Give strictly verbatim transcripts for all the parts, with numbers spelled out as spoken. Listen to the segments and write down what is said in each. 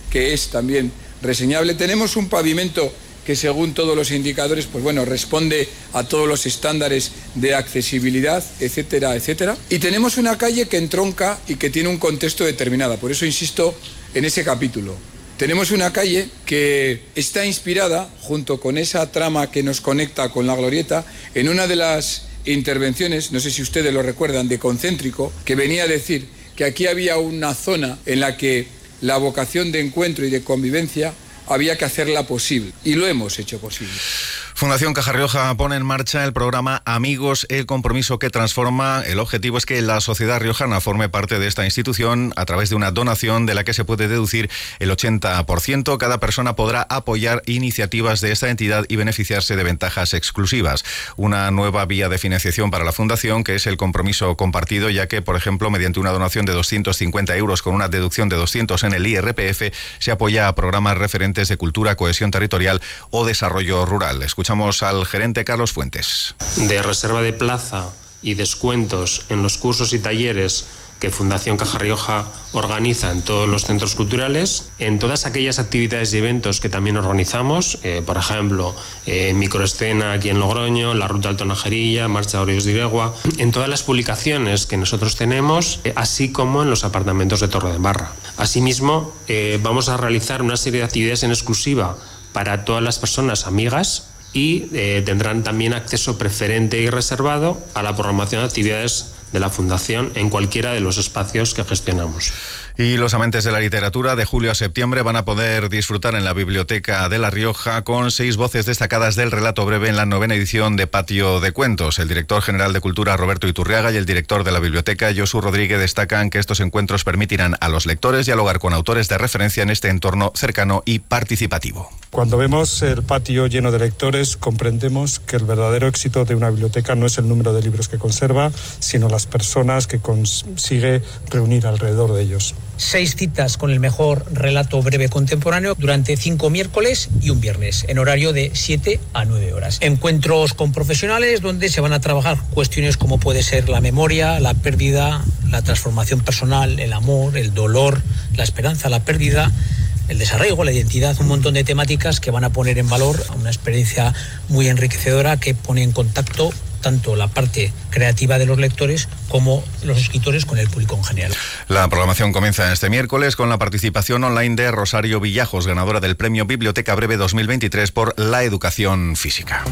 que es también reseñable. Tenemos un pavimento que según todos los indicadores, pues bueno, responde a todos los estándares de accesibilidad, etcétera, etcétera. Y tenemos una calle que entronca y que tiene un contexto determinado. Por eso insisto en ese capítulo. Tenemos una calle que está inspirada, junto con esa trama que nos conecta con la Glorieta, en una de las intervenciones, no sé si ustedes lo recuerdan, de Concéntrico, que venía a decir que aquí había una zona en la que la vocación de encuentro y de convivencia había que hacerla posible, y lo hemos hecho posible. Fundación Caja Rioja pone en marcha el programa Amigos, el compromiso que transforma. El objetivo es que la sociedad riojana forme parte de esta institución a través de una donación de la que se puede deducir el ochenta por ciento. Cada persona podrá apoyar iniciativas de esta entidad y beneficiarse de ventajas exclusivas. Una nueva vía de financiación para la Fundación, que es el compromiso compartido, ya que, por ejemplo, mediante una donación de doscientos cincuenta euros con una deducción de doscientos en el I R P F, se apoya a programas referentes de cultura, cohesión territorial o desarrollo rural. Escuchamos al gerente Carlos Fuentes. De reserva de plaza y descuentos en los cursos y talleres que Fundación Caja Rioja organiza en todos los centros culturales, en todas aquellas actividades y eventos que también organizamos, eh, por ejemplo, eh, Microescena aquí en Logroño, la Ruta Alto Najerilla, Marcha de Orillos de Iregua, en todas las publicaciones que nosotros tenemos, eh, así como en los apartamentos de Torredembarra. Asimismo, eh, vamos a realizar una serie de actividades en exclusiva para todas las personas amigas y eh, tendrán también acceso preferente y reservado a la programación de actividades de la Fundación en cualquiera de los espacios que gestionamos. Y los amantes de la literatura, de julio a septiembre van a poder disfrutar en la Biblioteca de La Rioja con seis voces destacadas del relato breve en la novena edición de Patio de Cuentos. El director general de Cultura, Roberto Iturriaga, y el director de la biblioteca, Josu Rodríguez, destacan que estos encuentros permitirán a los lectores dialogar con autores de referencia en este entorno cercano y participativo. Cuando vemos el patio lleno de lectores, comprendemos que el verdadero éxito de una biblioteca no es el número de libros que conserva, sino las personas que consigue reunir alrededor de ellos. Seis citas con el mejor relato breve contemporáneo durante cinco miércoles y un viernes, en horario de siete a nueve horas. Encuentros con profesionales donde se van a trabajar cuestiones como puede ser la memoria, la pérdida, la transformación personal, el amor, el dolor, la esperanza, la pérdida, el desarraigo, la identidad, un montón de temáticas que van a poner en valor una experiencia muy enriquecedora que pone en contacto tanto la parte creativa de los lectores como los escritores con el público en general. La programación comienza este miércoles con la participación online de Rosario Villajos, ganadora del premio Biblioteca Breve dos mil veintitrés por la educación física.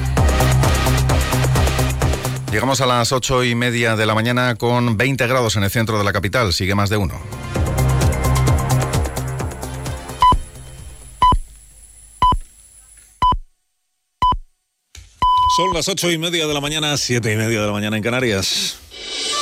Llegamos a las ocho y media de la mañana con veinte grados en el centro de la capital. Sigue más de uno. Son las ocho y media de la mañana, siete y media de la mañana en Canarias.